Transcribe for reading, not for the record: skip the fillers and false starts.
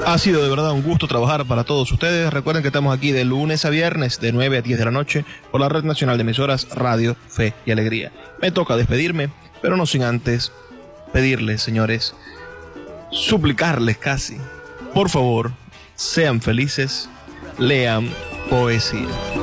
Ha sido de verdad un gusto trabajar para todos ustedes. Recuerden que estamos aquí de lunes a viernes, de 9 a 10 de la noche, por la Red Nacional de Emisoras Radio, Fe y Alegría. Me toca despedirme, pero no sin antes pedirles, señores, suplicarles casi, por favor, sean felices, lean poesía.